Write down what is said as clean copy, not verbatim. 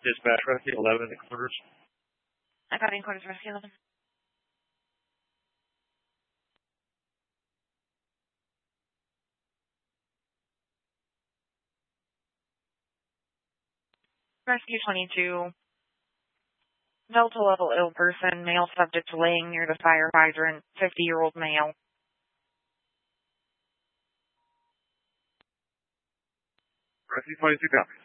Dispatch Rescue 11 at quarters. I got in quarters Rescue 11. Rescue 22. Delta level ill person, male subject laying near the fire hydrant, 50-year-old male. Rescue 22 copy.